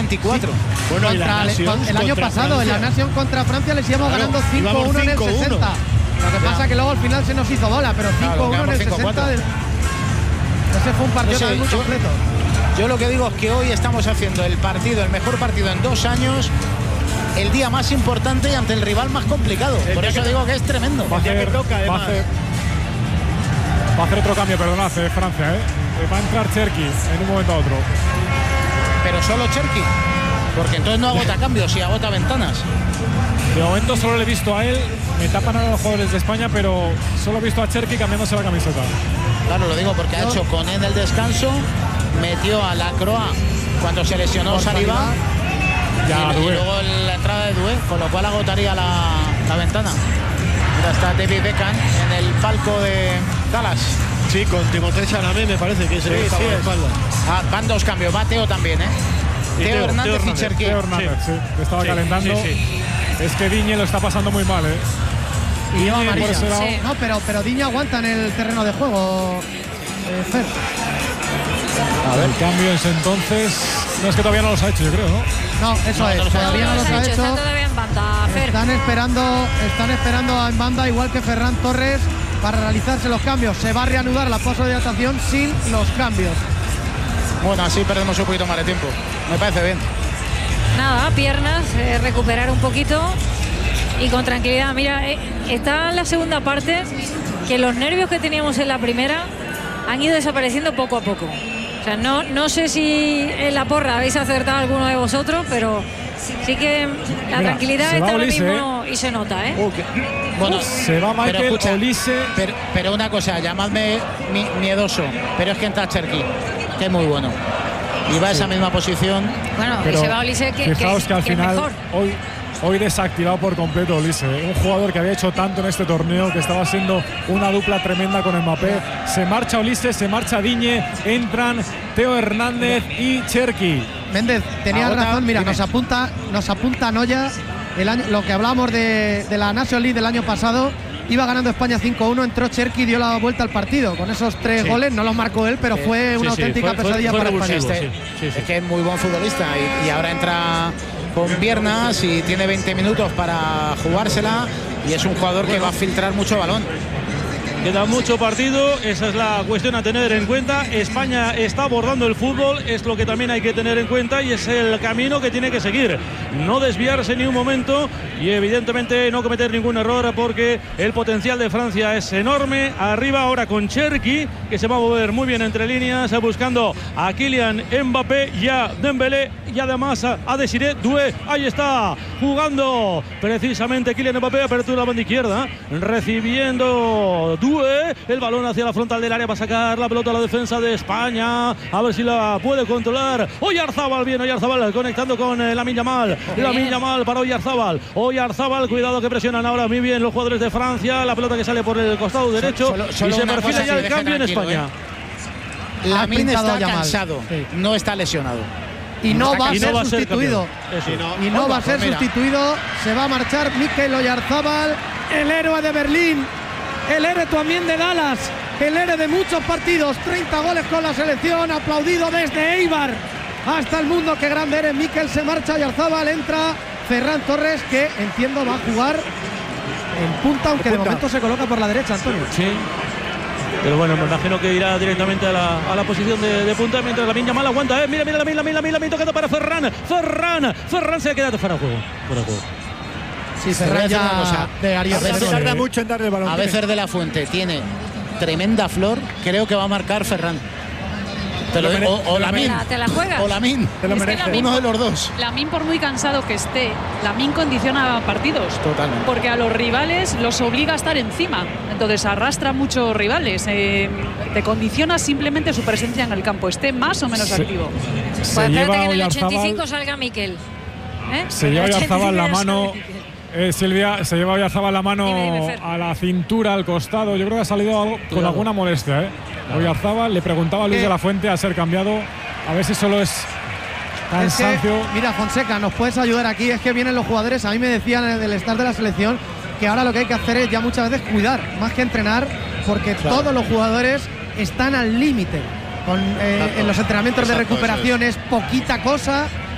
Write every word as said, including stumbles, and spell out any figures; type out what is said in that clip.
veinticuatro. Sí. Bueno, contra, el, con, el año pasado, Francia. en la Nation contra Francia les íbamos claro, ganando cinco uno en el sesenta. Lo que pasa es que luego al final se nos hizo bola, pero cinco uno claro, en el sesenta. Del... Ese fue un partido no sé, muy yo, completo. Yo lo que digo es que hoy estamos haciendo el partido, el mejor partido en dos años, el día más importante y ante el rival más complicado. El Por eso que digo que es tremendo. Va a hacer, que toca, va, a hacer, va a hacer otro cambio, perdón, hace Francia, ¿eh? Va a entrar Cherki en un momento a otro. Pero solo Cherki, porque entonces no agota cambios y agota ventanas. De momento solo le he visto a él, me tapan a los jugadores de España, pero solo he visto a Cherki cambiándose la camiseta. Claro, lo digo porque ha hecho con él el descanso, metió a la Croa cuando se lesionó Saliba y, y luego la entrada de Doué, con lo cual agotaría la, la ventana. Mira, está David Beckham en el palco de Dallas. Sí, con Timothée Chalamet me parece que se sí, está sí, la espalda. Ah, van dos cambios, va Teo también, ¿eh? Y Teo, Teo Hernández Teo y Cherki. Teo Hernández, sí, sí, que estaba sí, calentando. Sí, sí. Es que Digne lo está pasando muy mal, ¿eh? Y lleva amarilla. Sí. No, pero, pero Digne aguanta en el terreno de juego, eh, Fer. A ver, cambios entonces. No, es que todavía no los ha hecho, yo creo, ¿no? No, eso no, es, no todavía no los ha hecho. Está todavía en banda, Fer. Están esperando, están esperando en banda, igual que Ferran Torres, para realizarse los cambios. Se va a reanudar la pausa de hidratación sin los cambios. Bueno, así perdemos un poquito más de tiempo. Me parece bien. Nada, piernas, eh, recuperar un poquito y con tranquilidad. Mira, eh, está en la segunda parte que los nervios que teníamos en la primera han ido desapareciendo poco a poco. O sea, no, no sé si en la porra habéis acertado alguno de vosotros, pero sí que la Mira, tranquilidad está ahora mismo y se nota, ¿eh? Okay. Bueno, se va Michael pero escucha, Olise. Pero, pero una cosa, llamadme mi, miedoso, pero es que entra Cherki, que es muy bueno. Y va a esa misma posición. Bueno, pero y se va Olise, que, fijaos que, que al que final, es mejor. Hoy, hoy desactivado por completo Olise, un jugador que había hecho tanto en este torneo, que estaba siendo una dupla tremenda con Mbappé. Se marcha Olise, se marcha Digne, entran Teo Hernández y Cherki. Méndez, tenías Agota, razón, mira, dime. nos apunta, nos apunta Noya, el año, lo que hablábamos de, de la National League del año pasado. Iba ganando España cinco uno, entró Cherki y dio la vuelta al partido. Con esos tres sí. goles, no los marcó él, pero sí. fue una sí, auténtica sí. Fue, pesadilla fue, fue para España. Este, sí, sí, sí. Es que es muy buen futbolista y, y ahora entra con piernas y tiene veinte minutos para jugársela y es un jugador bueno. que va a filtrar mucho balón. Queda mucho partido, esa es la cuestión a tener en cuenta. España está abordando el fútbol, es lo que también hay que tener en cuenta y es el camino que tiene que seguir. No desviarse ni un momento y evidentemente no cometer ningún error porque el potencial de Francia es enorme. Arriba ahora con Cherki, que se va a mover muy bien entre líneas, buscando a Kylian Mbappé y a Dembélé y además a Desiré Doué. Ahí está, jugando precisamente Kylian Mbappé, apertura la banda izquierda, recibiendo Doué. El balón hacia la frontal del área para sacar la pelota a la defensa de España. A ver si la puede controlar. Oyarzábal, bien, Oyarzábal conectando con eh, Lamine Yamal. Lamine Yamal para Oyarzábal. Oyarzábal, cuidado que presionan ahora muy bien los jugadores de Francia. La pelota que sale por el costado derecho. Solo, solo y se perfila ya el cambio en España. ¿eh? Lamine está cansado, sí. no está lesionado. Y no, va, y a no va a ser sustituido. Eso. Y no, y no va a ser pues sustituido. Se va a marchar Mikel Oyarzábal, el héroe de Berlín. El héroe también de Dallas, el héroe de muchos partidos, treinta goles con la selección, aplaudido desde Eibar hasta el mundo. Qué grande eres, Mikel. Se marcha Oyarzábal, entra Ferran Torres, que entiendo va a jugar en punta, aunque de momento se coloca por la derecha, Antonio. Sí, pero bueno, me imagino que irá directamente a la, a la posición de, de punta, mientras Lamine Yamal aguanta, eh. mira, mira, mira, mira, mira, mira, tocando para Ferran, Ferran, Ferran se ha quedado fuera de juego, fuera de juego. Sí, Ferran ya de a veces, tarda mucho en darle el balón. A veces de la Fuente tiene tremenda flor, creo que va a marcar Ferran. Te lo digo, o, o Lamine. ¿Te la juegas? O Lamine. Te lo merece. Lamine, uno de los dos. Lamine, por muy cansado que esté, Lamine condiciona partidos. Totalmente. Porque a los rivales los obliga a estar encima. Entonces arrastra a muchos rivales. Eh, te condiciona simplemente su presencia en el campo, esté más o menos se, activo. Pues espérate que en el ochenta y cinco salga Mikel. ¿Eh? Se lleva Oyarzábal la mano. Eh, Silvia, se lleva Oyarzábal la mano dime, dime, a la cintura, al costado. Yo creo que ha salido algo, con alguna molestia. ¿eh? Claro. Oyarzábal le preguntaba a Luis eh. de la Fuente a ser cambiado. A ver si solo es cansancio. Es que, mira, Fonseca, nos puedes ayudar aquí. Es que vienen los jugadores. A mí me decían del staff de la selección que ahora lo que hay que hacer es ya muchas veces cuidar, más que entrenar, porque claro. todos los jugadores están al límite. Con, eh, claro. En los entrenamientos Exacto, de recuperación es poquita cosa.